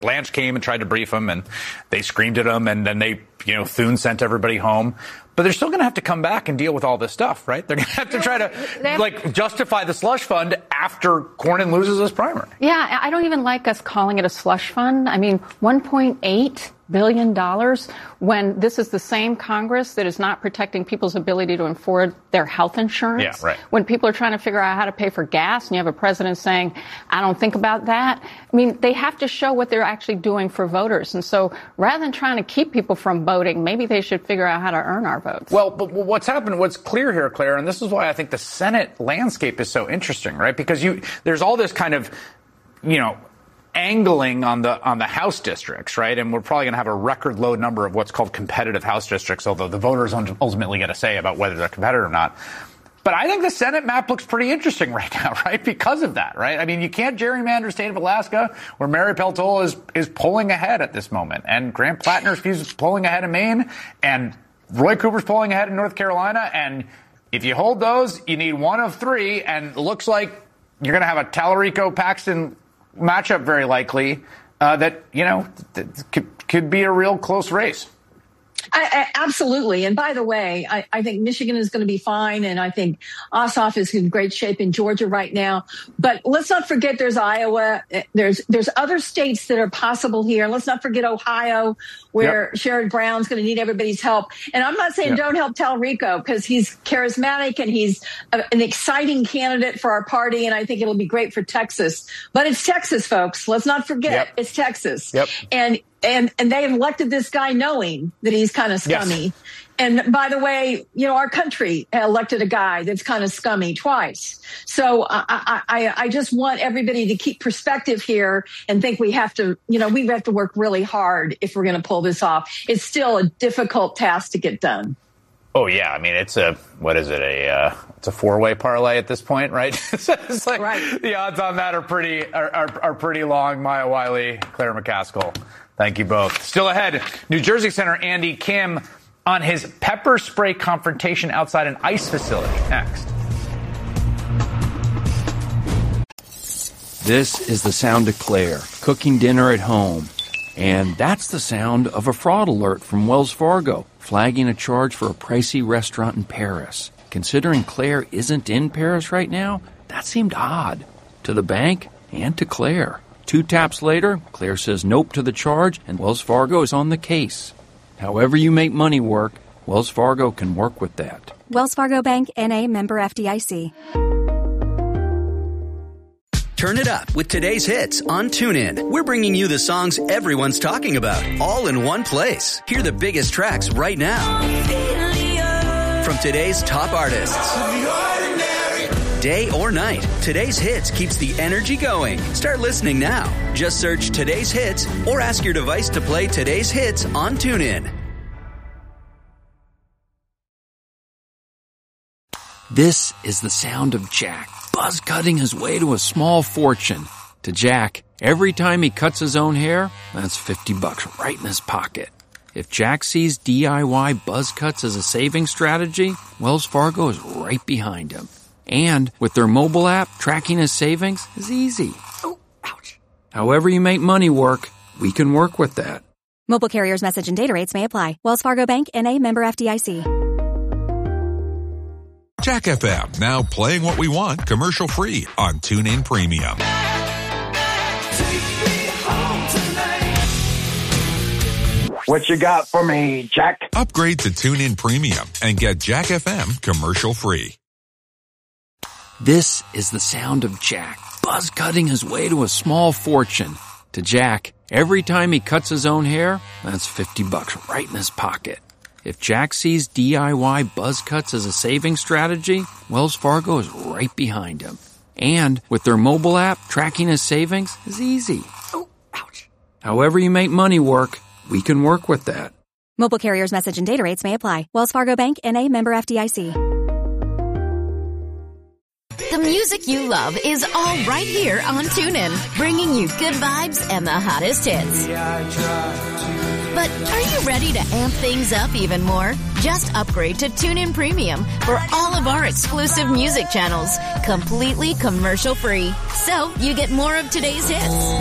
Blanche came and tried to brief them, and they screamed at them, and then Thune sent everybody home. But they're still going to have to come back and deal with all this stuff, right? They're going to have to try to justify the slush fund after Cornyn loses his primary. Yeah, I don't even like us calling it a slush fund. I mean, $1.8 billion when this is the same Congress that is not protecting people's ability to afford their health insurance. Yeah, right. When people are trying to figure out how to pay for gas and you have a president saying, I don't think about that. I mean, they have to show what they're actually doing for voters. And so rather than trying to keep people from voting, maybe they should figure out how to earn our votes. Well, but what's clear here, Claire, and this is why I think the Senate landscape is so interesting, right? Because there's all this kind of, angling on the House districts, right? And we're probably going to have a record low number of what's called competitive House districts, although the voters ultimately get a say about whether they're competitive or not. But I think the Senate map looks pretty interesting right now, right? Because of that, right? I mean, you can't gerrymander the state of Alaska, where Mary Peltola is pulling ahead at this moment, and Grant Plattner's is pulling ahead in Maine, and Roy Cooper's pulling ahead in North Carolina. And if you hold those, you need one of three, and it looks like you're going to have a Tallarico-Paxton matchup very likely that could be a real close race. Absolutely. And by the way, I think Michigan is going to be fine. And I think Ossoff is in great shape in Georgia right now. But let's not forget there's Iowa. There's other states that are possible here. Let's not forget Ohio, where Sherrod Brown's going to need everybody's help. And I'm not saying don't help Tallarico, because he's charismatic and he's an exciting candidate for our party. And I think it'll be great for Texas. But it's Texas, folks. Let's not forget it's Texas. And they elected this guy knowing that he's kind of scummy. Yes. And by the way, our country elected a guy that's kind of scummy twice. So I just want everybody to keep perspective here and think we have to work really hard if we're going to pull this off. It's still a difficult task to get done. Oh, yeah. I mean, it's a four-way parlay at this point, right? It's like the odds on that are pretty long. Maya Wiley, Claire McCaskill. Thank you both. Still ahead, New Jersey Senator Andy Kim on his pepper spray confrontation outside an ICE facility. Next. This is the sound of Claire cooking dinner at home. And that's the sound of a fraud alert from Wells Fargo, flagging a charge for a pricey restaurant in Paris. Considering Claire isn't in Paris right now, that seemed odd to the bank and to Claire. 2 taps later, Claire says nope to the charge, and Wells Fargo is on the case. However you make money work, Wells Fargo can work with that. Wells Fargo Bank, N.A., member FDIC. Turn it up with today's hits on TuneIn. We're bringing you the songs everyone's talking about, all in one place. Hear the biggest tracks right now from today's top artists. Day or night, today's hits keeps the energy going. Start listening now. Just search today's hits or ask your device to play today's hits on TuneIn. This is the sound of Jack buzz cutting his way to a small fortune. To Jack, every time he cuts his own hair, that's $50 right in his pocket. If Jack sees DIY buzz cuts as a saving strategy, Wells Fargo is right behind him. And with their mobile app, tracking his savings is easy. Oh, ouch. However you make money work, we can work with that. Mobile carriers' message and data rates may apply. Wells Fargo Bank, N.A., member FDIC. Jack FM, now playing what we want commercial-free on TuneIn Premium. What you got for me, Jack? Upgrade to TuneIn Premium and get Jack FM commercial-free. This is the sound of Jack buzz cutting his way to a small fortune. To Jack, every time he cuts his own hair, that's $50 right in his pocket. If Jack sees DIY buzz cuts as a saving strategy, Wells Fargo is right behind him. And with their mobile app, tracking his savings is easy. Oh, ouch. However you make money work, we can work with that. Mobile carriers' message and data rates may apply. Wells Fargo Bank, N.A., member FDIC. The music you love is all right here on TuneIn, bringing you good vibes and the hottest hits. But are you ready to amp things up even more? Just upgrade to TuneIn Premium for all of our exclusive music channels, completely commercial-free. So you get more of today's hits.